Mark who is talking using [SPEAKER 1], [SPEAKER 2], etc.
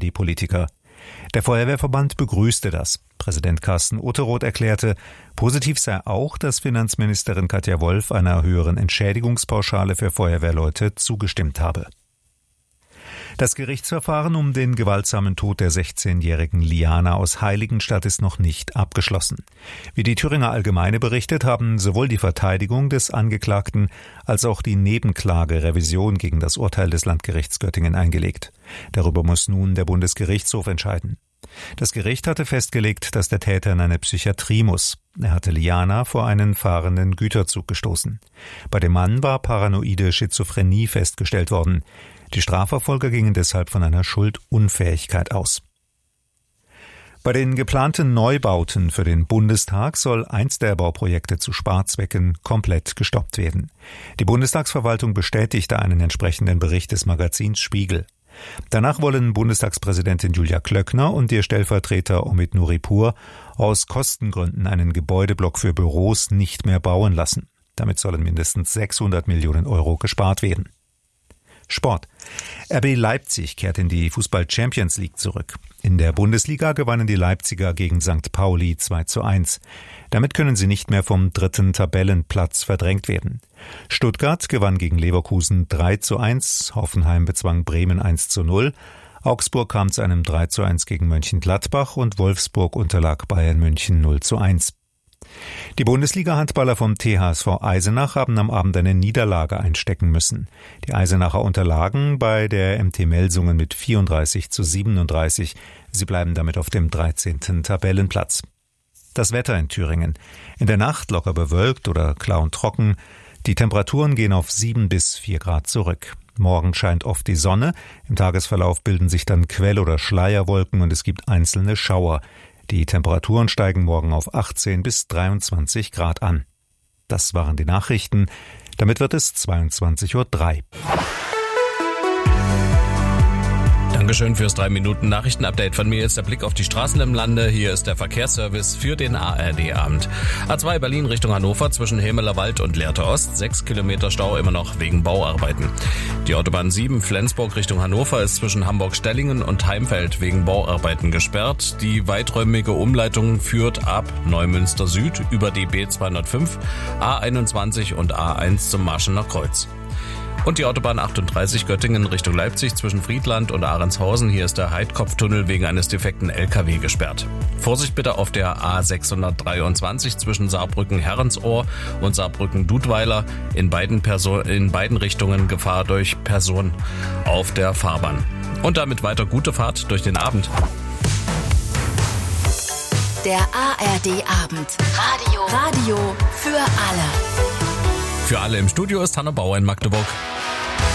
[SPEAKER 1] die Politiker. Der Feuerwehrverband begrüßte das. Präsident Carsten Utteroth erklärte, positiv sei auch, dass Finanzministerin Katja Wolf einer höheren Entschädigungspauschale für Feuerwehrleute zugestimmt habe. Das Gerichtsverfahren um den gewaltsamen Tod der 16-jährigen Liana aus Heiligenstadt ist noch nicht abgeschlossen. Wie die Thüringer Allgemeine berichtet, haben sowohl die Verteidigung des Angeklagten als auch die Nebenklage Revision gegen das Urteil des Landgerichts Göttingen eingelegt. Darüber muss nun der Bundesgerichtshof entscheiden. Das Gericht hatte festgelegt, dass der Täter in eine Psychiatrie muss. Er hatte Liana vor einen fahrenden Güterzug gestoßen. Bei dem Mann war paranoide Schizophrenie festgestellt worden. Die Strafverfolger gingen deshalb von einer Schuldunfähigkeit aus. Bei den geplanten Neubauten für den Bundestag soll eins der Bauprojekte zu Sparzwecken komplett gestoppt werden. Die Bundestagsverwaltung bestätigte einen entsprechenden Bericht des Magazins Spiegel. Danach wollen Bundestagspräsidentin Julia Klöckner und ihr Stellvertreter Omid Nuripur aus Kostengründen einen Gebäudeblock für Büros nicht mehr bauen lassen. Damit sollen mindestens 600 Millionen Euro gespart werden. Sport. RB Leipzig kehrt in die Fußball-Champions League zurück. In der Bundesliga gewannen die Leipziger gegen St. Pauli 2:1. Damit können sie nicht mehr vom 3. Tabellenplatz verdrängt werden. Stuttgart gewann gegen Leverkusen 3:1, Hoffenheim bezwang Bremen 1:0, Augsburg kam zu einem 3:1 gegen Mönchengladbach und Wolfsburg unterlag Bayern München 0:1. Die Bundesliga-Handballer vom THSV Eisenach haben am Abend eine Niederlage einstecken müssen. Die Eisenacher unterlagen bei der MT Melsungen mit 34:37. Sie bleiben damit auf dem 13. Tabellenplatz. Das Wetter in Thüringen. In der Nacht locker bewölkt oder klar und trocken. Die Temperaturen gehen auf 7 bis 4 Grad zurück. Morgen scheint oft die Sonne. Im Tagesverlauf bilden sich dann Quell- oder Schleierwolken und es gibt einzelne Schauer. Die Temperaturen steigen morgen auf 18 bis 23 Grad an. Das waren die Nachrichten. Damit wird es 22:03 Uhr.
[SPEAKER 2] Dankeschön fürs 3-Minuten-Nachrichten-Update. Von mir jetzt der Blick auf die Straßen im Lande. Hier ist der Verkehrsservice für den ARD-Abend. A2 Berlin Richtung Hannover zwischen Hemelerwald und Lehrte Ost. 6 Kilometer Stau immer noch wegen Bauarbeiten. Die Autobahn 7 Flensburg Richtung Hannover ist zwischen Hamburg-Stellingen und Heimfeld wegen Bauarbeiten gesperrt. Die weiträumige Umleitung führt ab Neumünster Süd über die B205, A21 und A1 zum Marschener Kreuz. Und die Autobahn 38 Göttingen Richtung Leipzig zwischen Friedland und Ahrendshausen. Hier ist der Heidkopftunnel wegen eines defekten LKW gesperrt. Vorsicht bitte auf der A623 zwischen Saarbrücken-Herrensohr und Saarbrücken-Dudweiler. In beiden Richtungen Gefahr durch Personen auf der Fahrbahn. Und damit weiter gute Fahrt durch den Abend.
[SPEAKER 3] Der ARD-Abend. Radio für alle.
[SPEAKER 2] Für alle im Studio ist Hanna Bauer in Magdeburg.